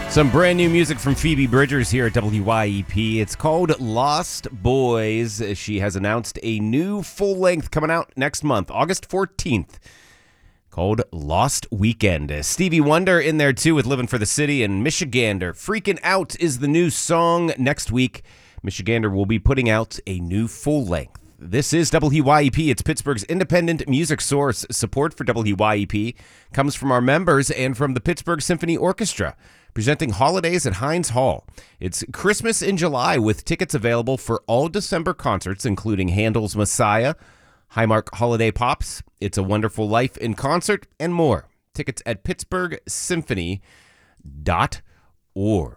Some brand new music from Phoebe Bridgers here at WYEP. It's called Lost Boys. She has announced a new full length coming out next month, August 14th, called Lost Weekend. Stevie Wonder in there too with Living for the City, and Michigander. Freaking Out is the new song. Next week, Michigander will be putting out a new full length. This is WYEP. It's Pittsburgh's independent music source. Support for WYEP comes from our members and from the Pittsburgh Symphony Orchestra, presenting Holidays at Heinz Hall. It's Christmas in July with tickets available for all December concerts, including Handel's Messiah, Highmark Holiday Pops, It's a Wonderful Life in Concert, and more. Tickets at pittsburghsymphony.org.